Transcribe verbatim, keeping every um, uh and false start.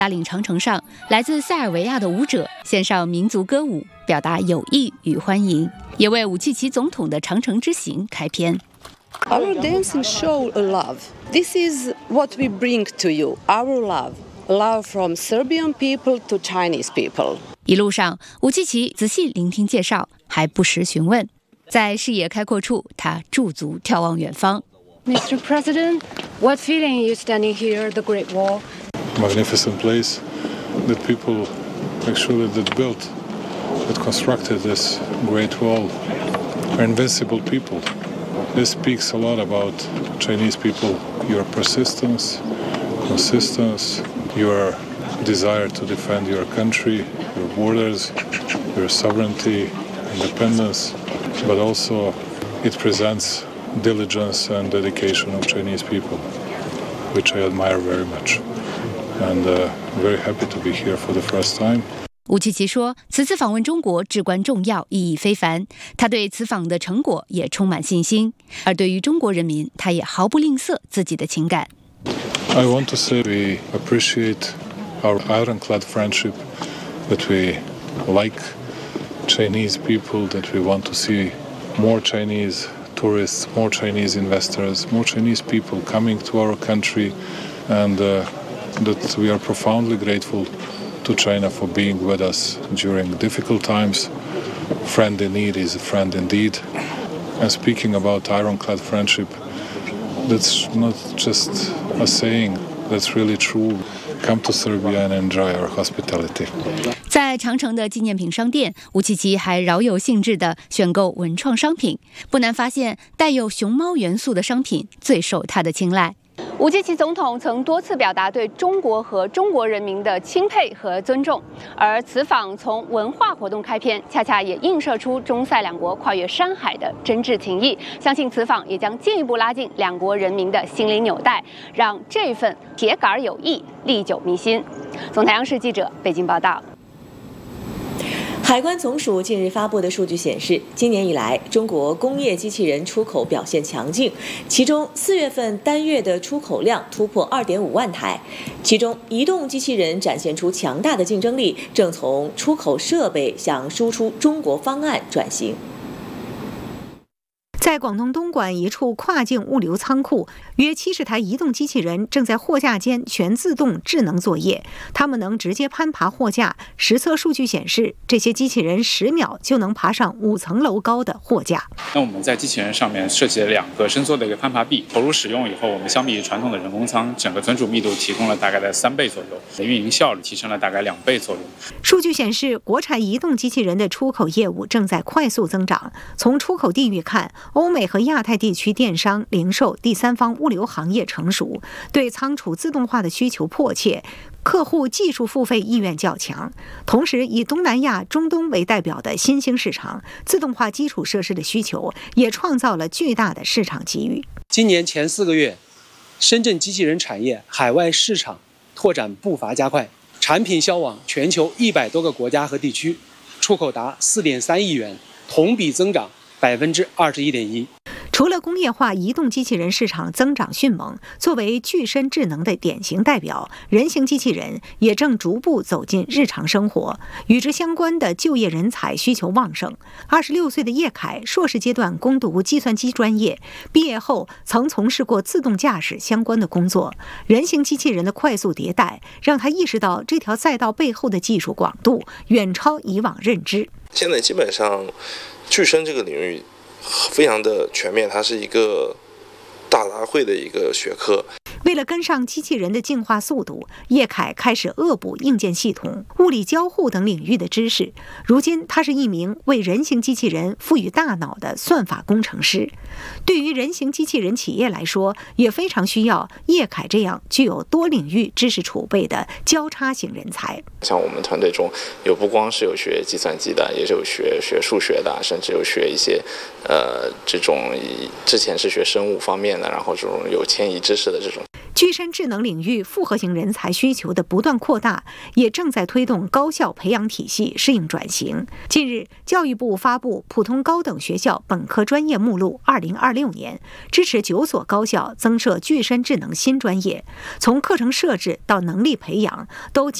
大岭长城上，来自塞尔维亚的舞者献上民族歌舞，表达友谊与欢迎，也为武契奇总统的长城之行开篇。 Our dancing show love. This is what we bring to you, our love. Love from Serbian people to Chinese people. 一路上，武契奇仔细聆听介绍，还不时询问。在视野开阔处，他驻足眺望远方。 Mister President, what feeling are you standing here at the Great Wall? Magnificent place that people actually that built, that constructed this Great Wall are invincible people. This speaks a lot about Chinese people, your persistence, consistence, your desire to defend your country, your borders, your sovereignty, independence, but also it presents diligence and dedication of Chinese people, which I admire very much. And uh, very happy to be here for the first time. 武契奇说，此次访问中国至关重要，意义非凡。他对此访的成果也充满信心，而对于中国人民，他也毫不吝啬自己的情感。 I want to say we appreciate our ironclad friendship, that we like Chinese people, that we want to see more Chinese tourists, more Chinese investors, more Chinese people coming to our country, and uh, that we are profoundly grateful to China for being with us during difficult times. Friend in need is a friend indeed. And speaking about ironclad friendship, that's not just a saying, that's really true. Come to Serbia and enjoy our hospitality. 在长城的纪念品商店，武契奇还饶有兴致地选购文创商品，不难发现带有熊猫元素的商品最受他的青睐。武契奇总统曾多次表达对中国和中国人民的钦佩和尊重，而此访从文化活动开篇，恰恰也映射出中塞两国跨越山海的真挚情谊。相信此访也将进一步拉近两国人民的心灵纽带，让这份铁杆友谊历久弥新。总台央视记者北京报道。 海关总署近日发布的数据显示，今年以来，中国工业机器人出口表现强劲，其中四月份单月的出口量突破 二点五万台，其中移动机器人展现出强大的竞争力，正从出口设备向输出中国方案转型。 在广东东莞一处跨境物流仓库，约七十台移动机器人正在货架间全自动智能作业，它们能直接攀爬货架。实测数据显示，这些机器人十秒就能爬上五层楼高的货架。 那我们在机器人上面设计了两个伸缩的一个攀爬臂，投入使用以后，我们相比于传统的人工仓，整个存储密度提供了大概在三倍左右，运营效率提升了大概两倍左右。 数据显示，国产移动机器人的出口业务正在快速增长。从出口地域看，欧美和亚太地区电商、零售、第三方物流行业成熟，对仓储自动化的需求迫切，客户技术付费意愿较强。同时，以东南亚、中东为代表的新兴市场，自动化基础设施的需求也创造了巨大的市场机遇。 今年前四个月，深圳机器人产业海外市场拓展步伐加快，产品销往全球一百多个国家和地区，出口达 四点三亿元，同比增长百分之二十一点一。 除了工业化移动机器人市场增长迅猛，作为具身智能的典型代表，人形机器人也正逐步走进日常生活。与之相关的就业人才需求旺盛。二十六岁的叶凯，硕士阶段攻读计算机专业，毕业后曾从事过自动驾驶相关的工作。人形机器人的快速迭代，让他意识到这条赛道背后的技术广度远超以往认知。 现在基本上，具身这个领域非常的全面，它是一个大杂烩的一个学科。 为了跟上机器人的进化速度，叶凯开始恶补硬件系统、物理交互等领域的知识。如今，他是一名为人形机器人赋予大脑的算法工程师。对于人形机器人企业来说，也非常需要叶凯这样具有多领域知识储备的交叉型人才。 像我们团队中有不光是有学计算机的，也是有学学数学的，甚至有学一些呃这种之前是学生物方面的，然后这种有迁移知识的这种。 具身智能领域复合型人才需求的不断扩大，也正在推动高校培养体系适应转型。近日，教育部发布普通高等学校本科专业目录二零二六年，支持九所高校增设具身智能新专业，从课程设置到能力培养都